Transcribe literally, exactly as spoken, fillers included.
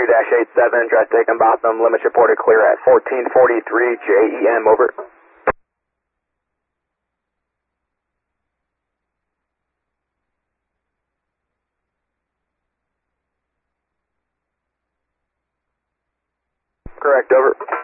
dash eight seven, try to take on Botham, limits reported clear at fourteen forty-three J E M, over. Correct, over.